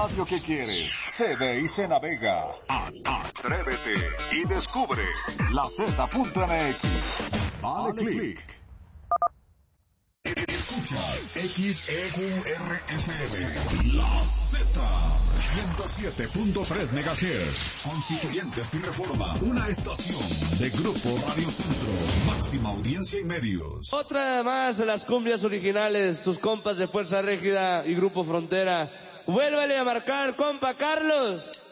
radio que quieres. Se ve y se navega. Atrévete y descubre la Z.mx. Dale click. Escuchas XEQRFM, La Z, 107.3 MHz, Constituyentes y Reforma, una estación de Grupo Radio Centro, máxima audiencia y medios. Otra más de las cumbias originales, sus compas de Fuerza Régida y Grupo Frontera. Vuélvale a marcar, compa Carlos.